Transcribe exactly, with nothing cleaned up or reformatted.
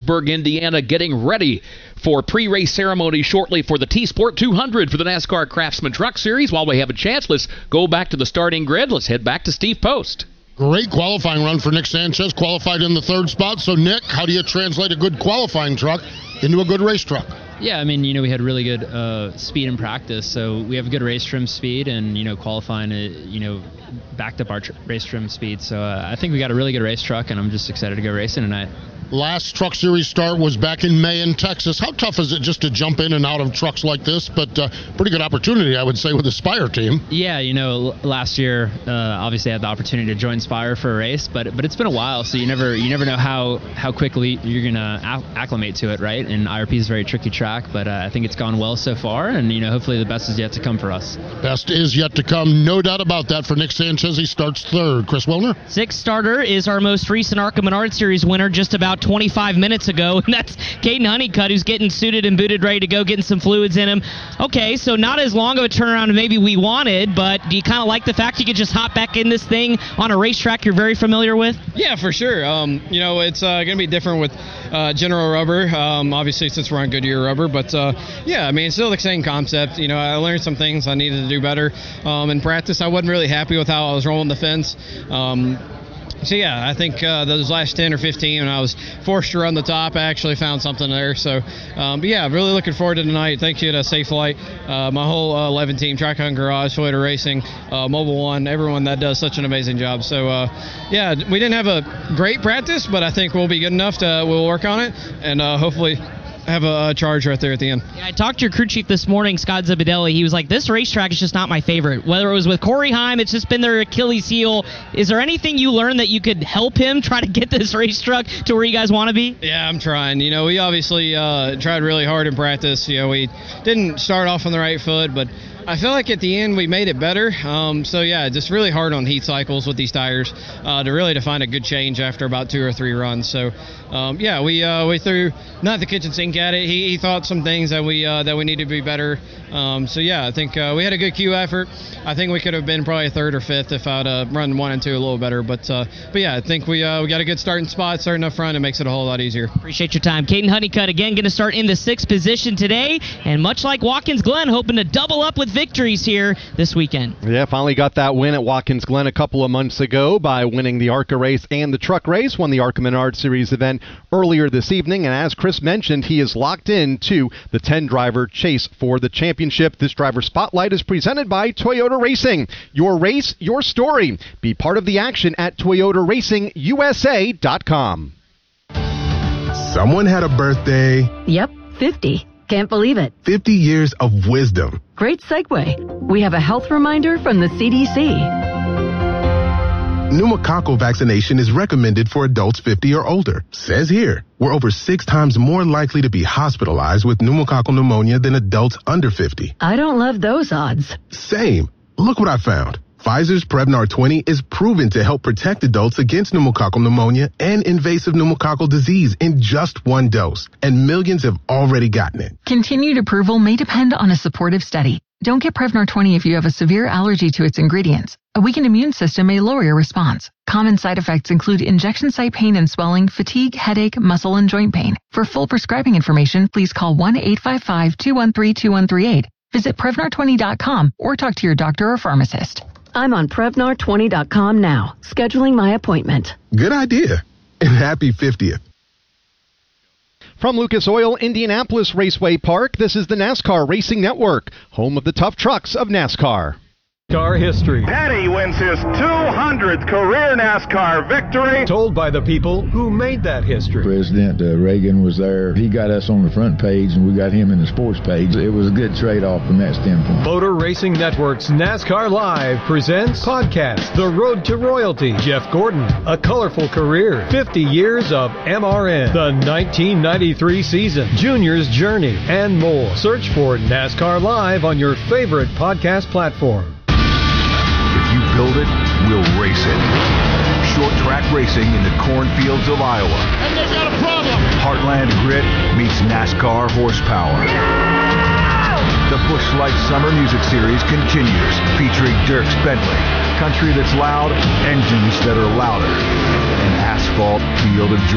Lewisburg, Indiana, getting ready for pre-race ceremony shortly for the T-Sport two hundred for the NASCAR Craftsman Truck Series. While we have a chance, let's go back to the starting grid. Let's head back to Steve Post. Great qualifying run for Nick Sanchez, qualified in the third spot. So, Nick, how do you translate a good qualifying truck into a good race truck? Yeah, I mean, you know, we had really good uh, speed in practice, so we have a good race trim speed, and, you know, qualifying, it, you know, backed up our tr- race trim speed. So uh, I think we got a really good race truck, and I'm just excited to go racing tonight. Last Truck Series start was back in May in Texas. How tough is it just to jump in and out of trucks like this? But uh, pretty good opportunity, I would say, with the Spire team. Yeah, you know, last year, uh, obviously I had the opportunity to join Spire for a race, but but it's been a while, so you never you never know how, how quickly you're going to acclimate to it, right? And I R P is a very tricky track, but uh, I think it's gone well so far, and, you know, hopefully the best is yet to come for us. Best is yet to come, no doubt about that, for Nick Sanchez. He starts third. Chris Wilner? Sixth starter is our most recent ARCA Menard Series winner just about twenty-five minutes ago, and that's Caden Honeycutt, who's getting suited and booted, ready to go, getting some fluids in him. Okay, so not as long of a turnaround as maybe we wanted, but do you kind of like the fact you could just hop back in this thing on a racetrack you're very familiar with? Yeah, for sure. Um, you know, it's uh, going to be different with uh, General Rubber, um, obviously, since we're on Goodyear Rubber, but uh, yeah, I mean, it's still the same concept. You know, I learned some things I needed to do better. Um, in practice, I wasn't really happy with how I was rolling the fence. Um, So, yeah, I think uh, those last ten or fifteen, when I was forced to run the top, I actually found something there. So, um, but, yeah, really looking forward to tonight. Thank you to Safe Flight, uh, my whole uh, eleven team, Track Hunt Garage, Toyota Racing, uh, Mobile One, everyone that does such an amazing job. So, uh, yeah, we didn't have a great practice, but I think we'll be good enough to we'll work on it and uh, hopefully have a, a charge right there at the end. Yeah, I talked to your crew chief this morning, Scott Zabadelli. He was like, this racetrack is just not my favorite. Whether it was with Corey Heim, it's just been their Achilles heel. Is there anything you learned that you could help him try to get this racetrack to where you guys want to be? Yeah, I'm trying. You know, we obviously uh, tried really hard in practice. You know, we didn't start off on the right foot, but I feel like at the end we made it better. Um, so, yeah, just really hard on heat cycles with these tires uh, to really to find a good change after about two or three runs. So, um, yeah, we uh, we threw not the kitchen sink at it. He, he thought some things that we uh, that we needed to be better. Um, so, yeah, I think uh, we had a good Q effort. I think we could have been probably third or fifth if I'd uh, run one and two a little better. But, uh, but yeah, I think we uh, we got a good starting spot, starting up front. It makes it a whole lot easier. Appreciate your time. Caden Honeycutt, again, going to start in the sixth position today. And much like Watkins Glen, hoping to double up with victories here this weekend. Yeah, finally got that win at Watkins Glen a couple of months ago by winning the ARCA race and the truck race. Won the ARCA Menard Series event earlier this evening, and as Chris mentioned, he is locked in to the ten-driver chase for the championship. This driver spotlight is presented by Toyota Racing. Your race, your story. Be part of the action at Toyota Racing U S A dot com. Someone had a birthday. Yep, fifty. Can't believe it. fifty years of wisdom. Great segue. We have a health reminder from the C D C. Pneumococcal vaccination is recommended for adults fifty or older. Says here, we're over six times more likely to be hospitalized with pneumococcal pneumonia than adults under fifty. I don't love those odds. Same. Look what I found. Pfizer's Prevnar twenty is proven to help protect adults against pneumococcal pneumonia and invasive pneumococcal disease in just one dose, and millions have already gotten it. Continued approval may depend on a supportive study. Don't get Prevnar twenty if you have a severe allergy to its ingredients. A weakened immune system may lower your response. Common side effects include injection site pain and swelling, fatigue, headache, muscle, and joint pain. For full prescribing information, please call one eight five five, two one three, two one three eight. Visit Prevnar twenty dot com or talk to your doctor or pharmacist. I'm on Prevnar twenty dot com now, scheduling my appointment. Good idea. And happy fiftieth. From Lucas Oil Indianapolis Raceway Park, this is the NASCAR Racing Network, home of the tough trucks of NASCAR. NASCAR history. Petty wins his two hundredth career NASCAR victory. Told by the people who made that history. President uh, Reagan was there. He got us on the front page, and we got him in the sports page. It was a good trade-off from that standpoint. Motor Racing Network's NASCAR Live presents podcast The Road to Royalty. Jeff Gordon, A Colorful Career, fifty years of M R N, the nineteen ninety-three season, Junior's Journey, and more. Search for NASCAR Live on your favorite podcast platform. If you build it, we'll race it. Short track racing in the cornfields of Iowa. And they got a problem. Heartland grit meets NASCAR horsepower. The Busch Light Summer Music Series continues, featuring Dierks Bentley, country that's loud, engines that are louder, an asphalt field of dreams.